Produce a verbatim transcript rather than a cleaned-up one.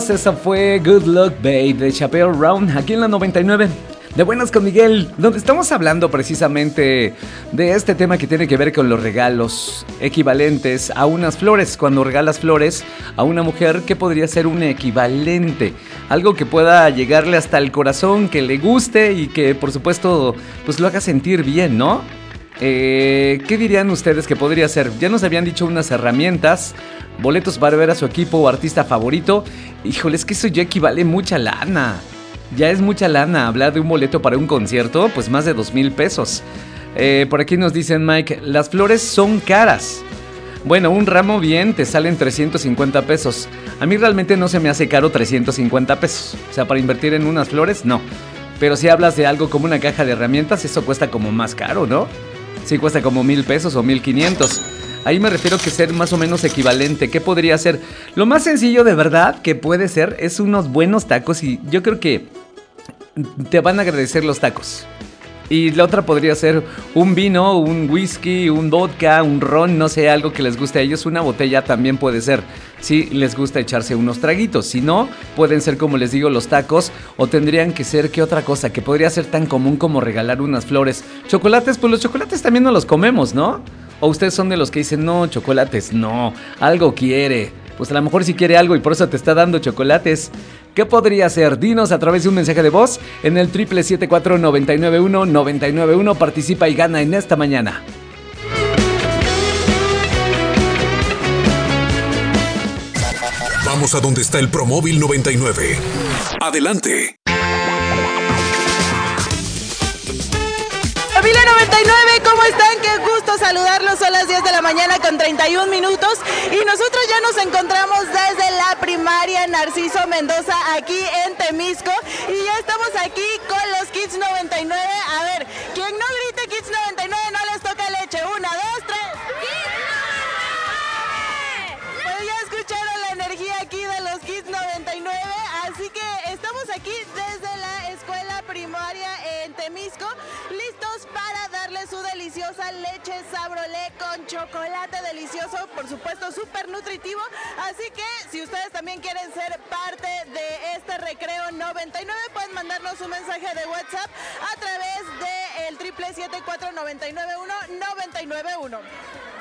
Esa fue Good Luck Babe de Chappelle Round aquí en la noventa y nueve. De Buenas con Miguel, donde estamos hablando precisamente de este tema que tiene que ver con los regalos equivalentes a unas flores. Cuando regalas flores a una mujer, ¿qué podría ser un equivalente? Algo que pueda llegarle hasta el corazón, que le guste y que por supuesto pues lo haga sentir bien, ¿no? Eh, ¿Qué dirían ustedes que podría ser? Ya nos habían dicho unas herramientas, boletos para ver a su equipo o artista favorito. Híjole, es que eso ya equivale mucha lana. Ya es mucha lana hablar de un boleto para un concierto, pues más de dos mil pesos. Eh, por aquí nos dicen, Mike, las flores son caras. Bueno, un ramo bien te salen trescientos cincuenta pesos. A mí realmente no se me hace caro trescientos cincuenta pesos. O sea, para invertir en unas flores, no. Pero si hablas de algo como una caja de herramientas, eso cuesta como más caro, ¿no? Sí, cuesta como mil pesos o mil quinientos. Ahí me refiero que ser más o menos equivalente. ¿Qué podría ser? Lo más sencillo de verdad que puede ser es unos buenos tacos y yo creo que te van a agradecer los tacos. Y la otra podría ser un vino, un whisky, un vodka, un ron, no sé, algo que les guste a ellos. Una botella también puede ser, si les gusta echarse unos traguitos. Si no, pueden ser, como les digo, los tacos. O tendrían que ser, ¿qué otra cosa? Que podría ser tan común como regalar unas flores. Chocolates, pues los chocolates también no los comemos, ¿no? O ustedes son de los que dicen, no, chocolates, no, algo quiere. Pues a lo mejor sí quiere algo y por eso te está dando chocolates. ¿Qué podría ser? Dinos a través de un mensaje de voz en el triple siete cuatro nueve nueve uno nueve nueve uno. Participa y gana en esta mañana. Vamos a donde está el Promóvil noventa y nueve. Adelante. Familia noventa y nueve, ¿cómo están? Qué gusto saludarlos, son las diez de la mañana con treinta y un minutos y nosotros ya nos encontramos desde la primaria Narciso Mendoza aquí en Temisco y ya estamos aquí con los Kids noventa y nueve. A ver, quien no grite Kids noventa y nueve no les toca leche. Una, dos, tres. Pues ya escucharon la energía aquí de los Kids noventa y nueve, así que estamos aquí desde la escuela primaria en Temisco, listos para darle su deliciosa leche Sabrolé con chocolate delicioso, por supuesto súper nutritivo, así que si ustedes también quieren ser parte de este recreo noventa y nueve, pueden mandarnos un mensaje de WhatsApp a través del triple siete cuatro nueve nueve uno nueve nueve uno.